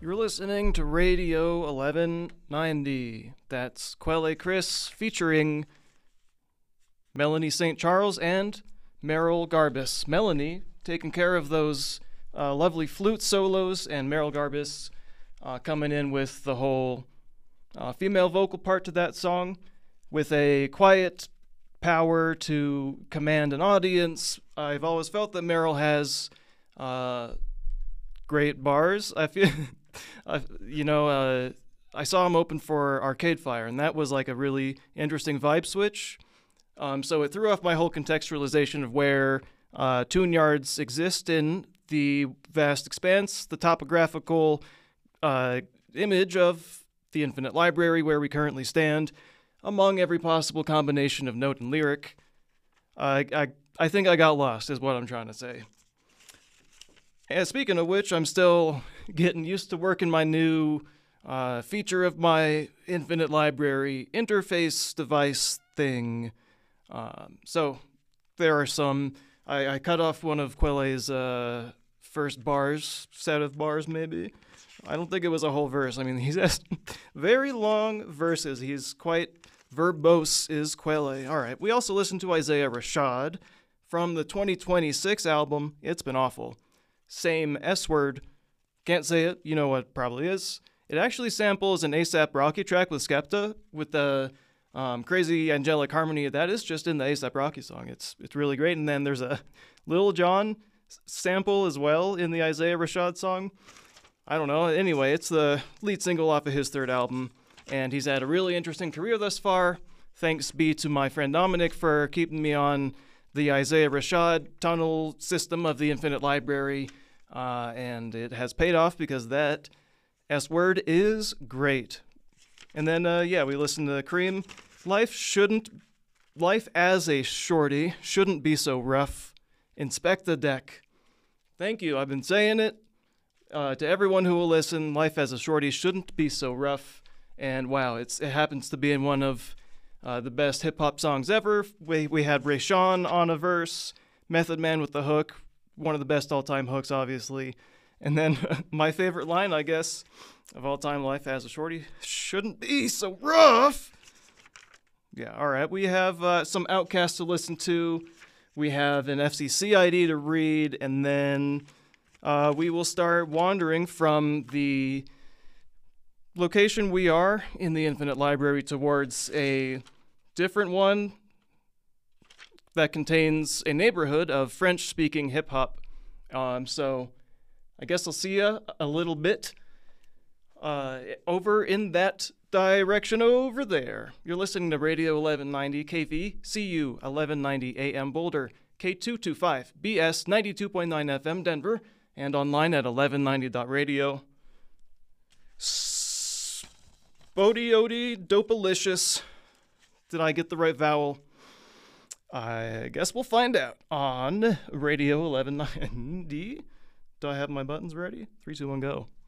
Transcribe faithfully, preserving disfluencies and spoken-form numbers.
You're listening to Radio eleven ninety. That's Quelle Chris featuring Melanie Saint Charles and Merrill Garbus. Melanie taking care of those uh, lovely flute solos, and Merrill Garbus uh, coming in with the whole uh, female vocal part to that song with a quiet power to command an audience. I've always felt that Merrill has uh, great bars. I feel... Uh, you know, uh, I saw him open for Arcade Fire, and that was like a really interesting vibe switch. Um, so it threw off my whole contextualization of where uh, tune yards exist in the vast expanse, the topographical uh, image of the infinite library where we currently stand, among every possible combination of note and lyric. Uh, I, I think I got lost, is what I'm trying to say. And speaking of which, I'm still getting used to working my new uh, feature of my infinite library interface device thing. Um, so there are some. I, I cut off one of Quelle's uh, first bars, set of bars maybe. I don't think it was a whole verse. I mean, he has very long verses. He's quite verbose, is Quelle. All right. We also listened to Isaiah Rashad from the twenty twenty-six album It's Been Awful. Same S-word. Can't say it. You know what it probably is. It actually samples an ASAP Rocky track with Skepta with the um, crazy angelic harmony that is just in the ASAP Rocky song. It's it's really great. And then there's a Lil Jon sample as well in the Isaiah Rashad song. I don't know. Anyway, it's the lead single off of his third album, and he's had a really interesting career thus far. Thanks be to my friend Dominic for keeping me on the Isaiah Rashad tunnel system of the Infinite Library. Uh, and it has paid off because that S-word is great. And then, uh, yeah, we listened to Cream. Life shouldn't, life as a shorty shouldn't be so rough. Inspect the deck. Thank you. I've been saying it uh, to everyone who will listen. Life as a shorty shouldn't be so rough. And wow, it's it happens to be in one of uh, the best hip-hop songs ever. We, we had Rayshawn on a verse, Method Man with the hook. One of the best all-time hooks, obviously. And then my favorite line, I guess, of all time, life as a shorty shouldn't be so rough. Yeah, all right. We have uh, some Outkast to listen to. We have an F C C I D to read. And then uh, we will start wandering from the location we are in the Infinite Library towards a different one that contains a neighborhood of French-speaking hip-hop. Um, so I guess I'll see you a little bit uh, over in that direction over there. You're listening to Radio eleven ninety K V C U eleven ninety A M Boulder, K two twenty-five B S ninety-two point nine F M Denver, and online at eleven ninety dot radio. Spodiody Dopalicious. Did I get the right vowel? I guess we'll find out on Radio eleven ninety. Do I have my buttons ready? Three, two, one, go.